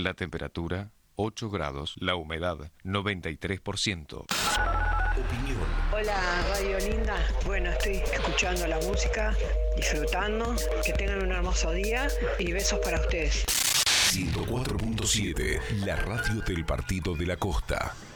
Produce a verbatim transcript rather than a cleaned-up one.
La temperatura, ocho grados. La humedad, noventa y tres por ciento. Opinión. Hola, Radio Linda. Bueno, estoy escuchando la música, disfrutando. Que tengan un hermoso día y besos para ustedes. ciento cuatro punto siete, la radio del Partido de la Costa.